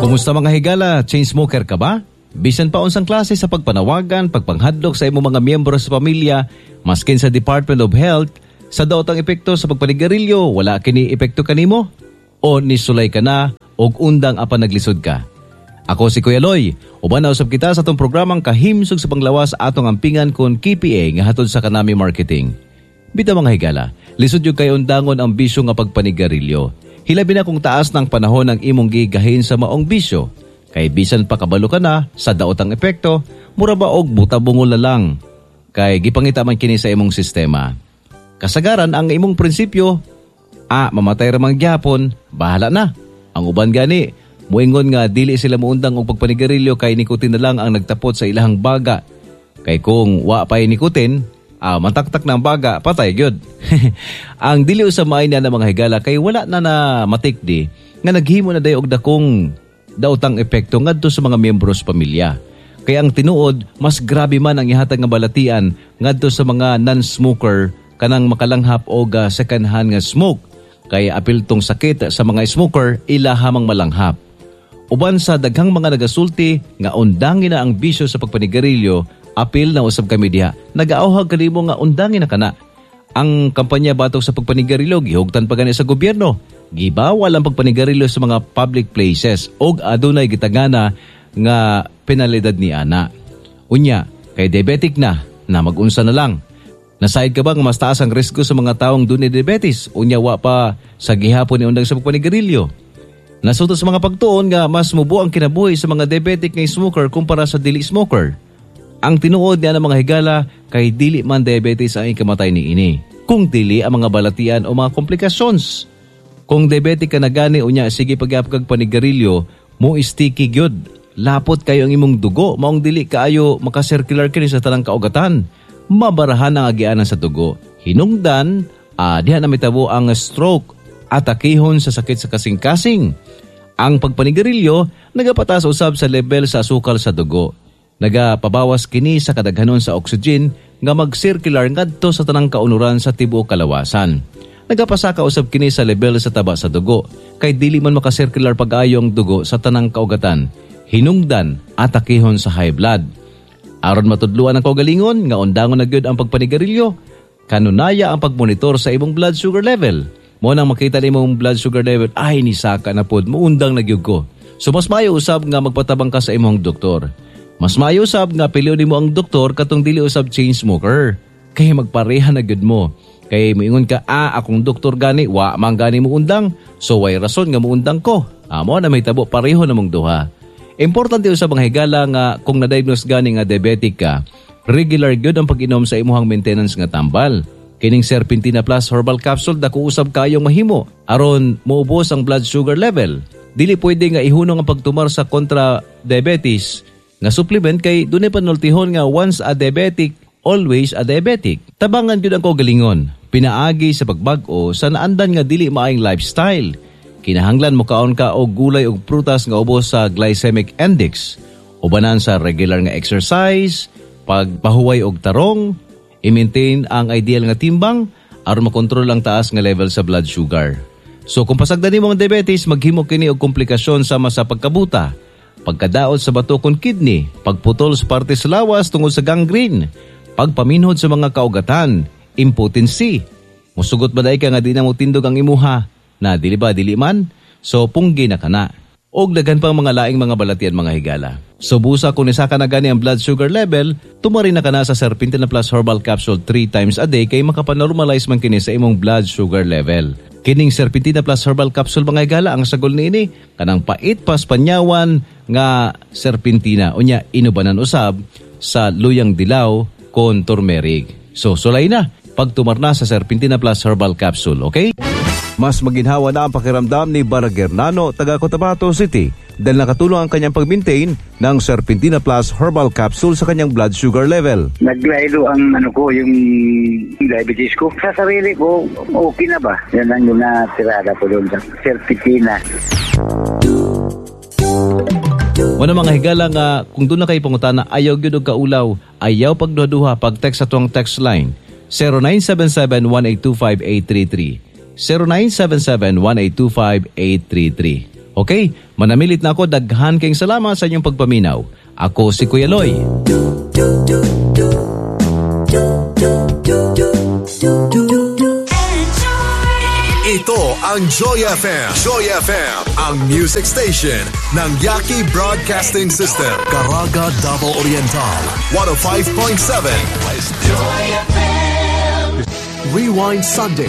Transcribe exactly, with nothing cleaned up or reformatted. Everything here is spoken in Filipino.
Kumusta mga higala? Chain smoker ka ba? Bisan pa unsang klase sa pagpanawagan, pagpanghadlok sa imong mga miyembro sa pamilya, maskin sa Department of Health, sa daotang epekto sa pagpanigarilyo, wala kini epekto kanimo? O nisulay ka na og undang apan naglisod ka? Ako si Kuya Loy, uban na usab kita sa atong programang kahimsog sa panglawas atong ampingan kon K P A nga hatod sa Kanami Marketing. Bita mga higala, lisod yung kay undangon ang bisyo nga pagpanigarilyo. Hilabi na kung taas ng panahon ang imong gigahin sa maong bisyo. Kay bisan pa kabalo ka na sa daotang epekto, mura ba og buta-bungol na lang. Kay gipangita man kini sa imong sistema. Kasagaran ang imong prinsipyo, ah, mamatay ramang gyapon, bahala na. Ang uban gani, muingon nga dili sila muundang og pagpanigarilyo kay nikotin na lang ang nagtapot sa ilahang baga. Kay kung wa pay nikotin, ah, mataktak ng baga, patay gyud. Ang dili usab maay na mga higala kay wala na na matikdi nga naghimo na day og dakong daotang epekto ngadto sa mga miyembro sa pamilya. Kaya ang tinuod, mas grabe man ang ihatag nga balatian ngadto sa mga non-smoker kanang makalanghap og uh, second hand nga smoke. Kaya apil tong sakit sa mga smoker ilahamang malanghap. Uban sa daghang mga nagasulti nga undangin na ang bisyo sa pagpanigarilyo, apil na usab kami diha. Nagaauhag kanimo nga undangin na kana. Ang kampanya batok sa pagpanigarilyo gihugtan pa gani sa gobyerno. Gibawal ang pagpanigarilyo sa mga public places og adunay gitagana nga penalidad ni ana. Unya, kay diabetic na, na mag-unsa na lang. Nasayad ka ba nga mas taas ang risko sa mga taong dunay diabetes? Unya wa pa sa gihapon ni undang sa pagpanigarilyo. Nasuto sa mga pagtuon nga mas mubo ang kinabuhi sa mga diabetic nga smoker kumpara sa dili smoker. Ang tinuod niya ng mga higala kay dili man diabetes ang ikamatay ni ini. Kung dili ang mga balatian o mga komplikasyons. Kung diabetic ka na gani unya sige pagyapag panigarilyo, mo sticky gyud. Lapot kayo ang imong dugo, maong dili kaayo makasirkular kini sa tanang kaugatan. Mabarahan ang agianan sa dugo. Hinungdan, ah, diha na mitabo ang stroke at akihon sa sakit sa kasing-kasing. Ang pagpanigarilyo nagapatas usab sa level sa asukal sa dugo. Nagapabawas kini sa kadaghanon sa oxygen nga mag-circular ngadto sa tanang kaunuran sa tibuok kalawasan. Nagapasaka usab kini sa level sa taba sa dugo kay dili man makasirkular pag-ayo ang dugo sa tanang kaugatan, hinungdan at akihon sa high blood. Aron matudluan ang kaugalingon nga undangon na gyud ang pagpanigarilyo, kanunaya ang pagmonitor sa imong blood sugar level. Mo nang makita nimo ang blood sugar level, ay ni saka na pod muundang na gyud ko. So mas maayo usab nga magpatabang ka sa imong doktor. Mas maayo usab nga piliw nimo ang doktor katong dili usab chain smoker. Kay magpareha na gyud mo. Kay moingon ka, ah, akong doktor gani, wa man gani mo undang. So way rason nga muundang ko. Amo na may tabo pareho namong duha. Importante usab ang higala nga kung na-diagnose gani nga diabetic ka, regular gyud ang pag-inom sa imuhang maintenance nga tambal. Kining Serpentina Plus Herbal Capsule dako usab kayong mahimo aron moubos ang blood sugar level. Dili pwede nga ihunong ang pagtumar sa kontra diabetes nga supplement kay dunay panultihon nga once a diabetic, always a diabetic. Tabangan gyud ang kaugalingon. Pinaagi sa pagbag-o sa naandan nga dili maayong lifestyle. Kinahanglan mo kaon ka og gulay ug prutas nga ubos sa glycemic index. Ubanan sa regular nga exercise, pagpahuway og tarong, i-maintain ang ideal nga timbang aron makontrol ang taas nga level sa blood sugar. So kung pasagdan nimo ang diabetes, maghimo kini og komplikasyon sama sa pagkabuta, pagkadaot sa bato kon kidney, pagputol sa parte sa lawas tungod sa gangrene, pagpaminhod sa mga kaugatan, impotency. Musugot ba day ka nga di na mo tindog ang imuha? Na dili ba dili man? So punggi na kana. Og daghan pang mga laing mga balatian mga higala. So busa kung nisaka na gani ang blood sugar level, tumari na kana sa Serpentina Plus Herbal Capsule three times a day kay makapanormalize man kini sa imong blood sugar level. Kining Serpentina Plus Herbal Capsule mga higala ang sagol niini kanang pait pas panyawan nga serpentina unya inubanan usab sa luyang dilaw kon turmeric. So sulay na pagtumar na sa Serpentina Plus Herbal Capsule, okay? Mas maginhawa na ang pakiramdam ni Baragernano, taga Cotabato City dahil nakatulong ang kanyang pag-maintain ng Serpentina Plus Herbal Capsule sa kanyang blood sugar level. Naglaylo ang ano ko, yung diabetes ko. Sa sarili ko, okay na ba? Yan ang yung natirada ko doon sa Serpentina. Wala mga higala nga kung doon na kayo pangutana, ayaw gyud og kaulaw, ayaw pagduha-duha pag text sa tuwang text line zero nine seven seven one eight two five eight three three. zero nine seven seven one eight two five eight three three. Okay, manamilit na ako. Daghan kayong salamat sa inyong pagpaminaw. Ako si Kuya Loy. Ito ang Joy F M. Joy F M, ang music station ng Yaki Broadcasting System. Caraga, Davao Oriental. one oh five point seven. Joy F M. Rewind Sunday.